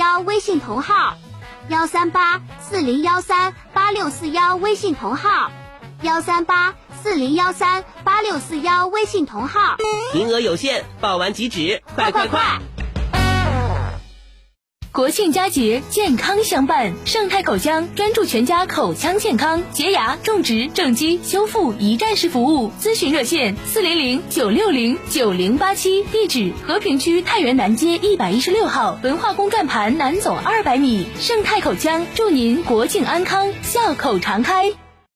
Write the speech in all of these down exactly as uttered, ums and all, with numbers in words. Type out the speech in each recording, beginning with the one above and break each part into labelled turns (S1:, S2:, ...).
S1: 幺微信同号，幺三八四零幺三八六四幺微信同号，幺三八四零幺三八六四幺微信同号。
S2: 名额有限，报完即止，快快快！
S3: 国庆佳节，健康相伴。盛泰口腔专注全家口腔健康，洁牙、种植、正畸、修复一站式服务。咨询热线：四零零九六零九零八七。地址：和平区太原南街一百一十六号文化宫站盘南走二百米。盛泰口腔祝您国庆安康，笑口常开。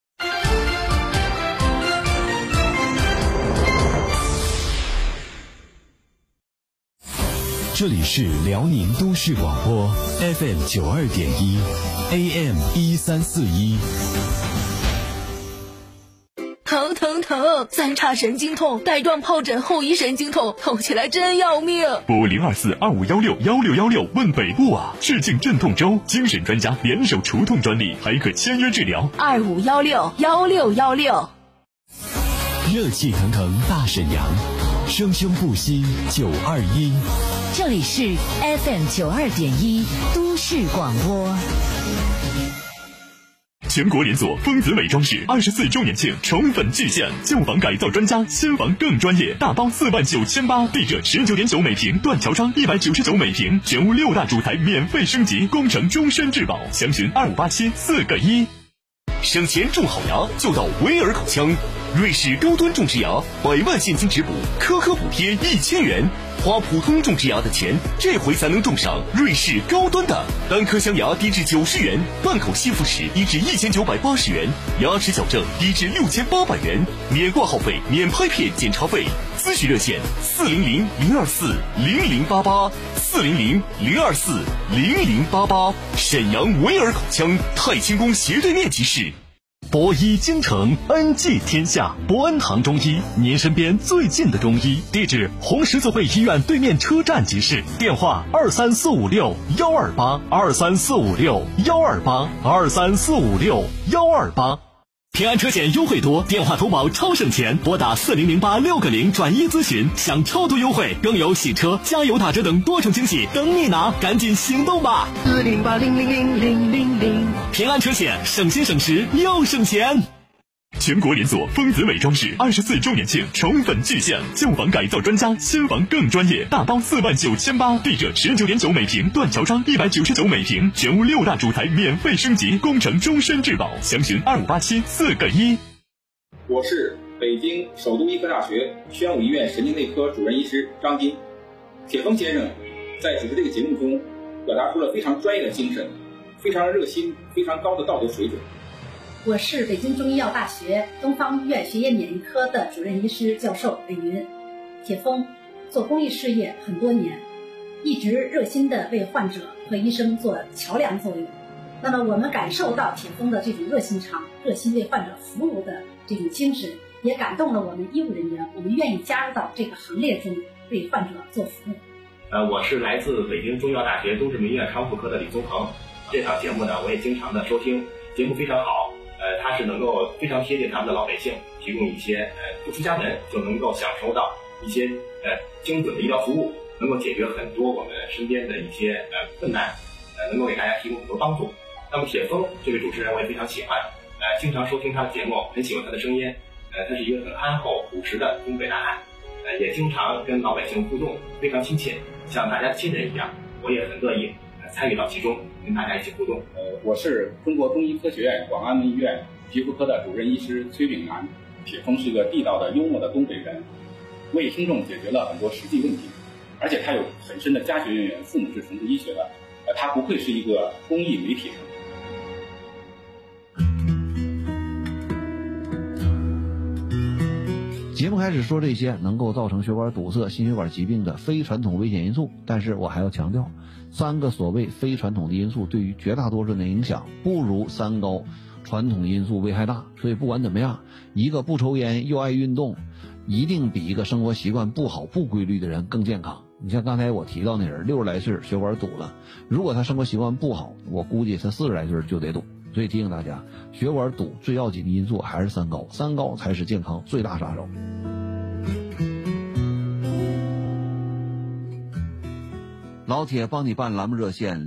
S4: 这里是辽宁都市广播 F M 九二点一 A M 一三四一。
S3: 疼疼疼！三叉神经痛，带状疱疹后遗神经痛，痛起来真要命。
S5: 拨零二四二五幺六幺六幺六问北部啊！致敬镇痛周，精神专家联手除痛专利，还可签约治疗。
S3: 二五幺六幺六幺六。
S4: 热气腾腾大沈阳，生生不息九二一。
S6: 这里是 F M 九二点一都市广播。
S5: 全国连锁丰子美装饰二十四周年庆宠粉巨献，旧房改造专家，新房更专业，大包四万九千八，地者十九点九每平，断桥商一百九十九每平，全屋六大主材免费升级，工程终身质保，详询二五八七四个一。省钱种好牙就到威尔口腔，瑞士高端种植牙，百万现金直补，颗颗补贴一千元。花普通种植牙的钱，这回才能种上瑞士高端的。单颗镶牙低至九十元，半口吸附时低至一千九百八十元，牙齿矫正低至六千八百元，免挂号费，免拍片检查费。咨询热线：四零零零二四零零八八，四零零零二四零零八八。沈阳维尔口腔太清宫斜对面即市。博医京城，恩济天下。博恩堂中医，您身边最近的中医。地址：红十字会医院对面车站即市。电话：二三四五六幺二八，二三四五六幺二八，二三四五六幺二八。平安车险优惠多，电话投保超省钱，拨打四零零八六个零转一咨询，享超多优惠，更有洗车、加油打折等多重惊喜等你拿，赶紧行动吧！
S2: 四零八零零零零零零。
S5: 平安车险，省心省时又省钱。全国连锁丰子美装饰二十四周年庆宠粉巨献，旧房改造专家，新房更专业，大包四万九千八，地者十九点九每平，断桥商一百九十九每平，全屋六大主材免费升级，工程终身质保，详询二五八七四个一。
S7: 我是北京首都医科大学宣武医院神经内科主任医师张斌。铁峰先生在主持这个节目中，表达出了非常专业的精神，非常热心，非常高的道德水准。
S8: 我是北京中医药大学东方医院血液免疫科的主任医师教授李云。铁峰做公益事业很多年，一直热心的为患者和医生做桥梁作用。那么我们感受到铁峰的这种热心肠、热心为患者服务的这种精神，也感动了我们医务人员，我们愿意加入到这个行列中，为患者做服务。
S9: 呃，我是来自北京中医药大学东直门医院康复科的李宗鹏。这档节目呢，我也经常的收听，节目非常好。呃，它是能够非常贴近他们的老百姓，提供一些呃不出家门就能够享受到一些呃精准的医疗服务，能够解决很多我们身边的一些呃困难，呃能够给大家提供很多帮助。那么铁峰这位主持人我也非常喜欢，呃经常收听他的节目，很喜欢他的声音，呃他是一个很憨厚朴实的东北男孩，呃也经常跟老百姓互动，非常亲切，像大家亲人一样，我也很乐意呃参与到其中，跟大家一起互动。
S7: 呃，我是中国中医科学院广安门医院皮肤科的主任医师崔炳南。铁峰是个地道的幽默的东北人，为听众解决了很多实际问题，而且他有很深的家学渊源，父母是从事医学的，呃，他不愧是一个公益媒体人。
S10: 节目开始说这些能够造成血管堵塞、心血管疾病的非传统危险因素，但是我还要强调，三个所谓非传统的因素对于绝大多数人的影响不如三高传统因素危害大。所以不管怎么样，一个不抽烟又爱运动，一定比一个生活习惯不好不规律的人更健康。你像刚才我提到那人六十来岁血管堵了，如果他生活习惯不好，我估计他四十来岁就得堵。所以提醒大家，血管堵最要紧的因素还是三高，三高才是健康最大杀手。老铁帮你办栏目热线